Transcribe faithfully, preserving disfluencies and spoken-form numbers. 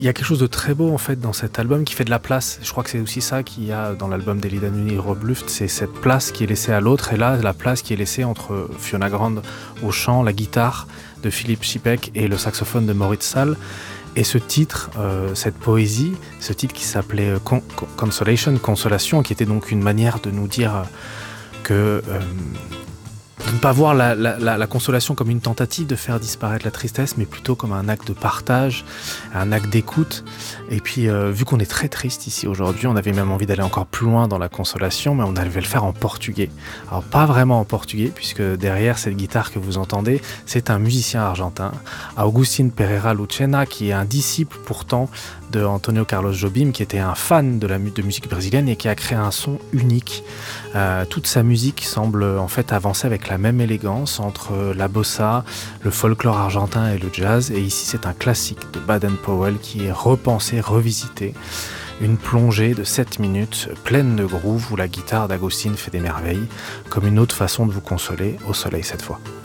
Il y a quelque chose de très beau en fait dans cet album qui fait de la place. Je crois que c'est aussi ça qu'il y a dans l'album d'Elida Nuni Robluft, c'est cette place qui est laissée à l'autre et là la place qui est laissée entre Fiona Grande au chant, la guitare de Philippe Chipek et le saxophone de Moritz Saal. Et ce titre, euh, cette poésie, ce titre qui s'appelait Con- Con- Consolation, Consolation, qui était donc une manière de nous dire que euh, de ne pas voir la, la, la, la consolation comme une tentative de faire disparaître la tristesse, mais plutôt comme un acte de partage, un acte d'écoute. Et puis, euh, vu qu'on est très triste ici aujourd'hui, on avait même envie d'aller encore plus loin dans la consolation, mais on devait le faire en portugais. Alors, pas vraiment en portugais, puisque derrière cette guitare que vous entendez, c'est un musicien argentin, Agustin Pereira Lucena, qui est un disciple pourtant de Antonio Carlos Jobim, qui était un fan de la mu- de musique brésilienne et qui a créé un son unique. Euh, toute sa musique semble en fait avancer avec la même élégance entre la bossa, le folklore argentin et le jazz. Et ici, c'est un classique de Baden-Powell qui est repensé, revisité. Une plongée de sept minutes pleine de groove où la guitare d'Agustin fait des merveilles, comme une autre façon de vous consoler au soleil cette fois.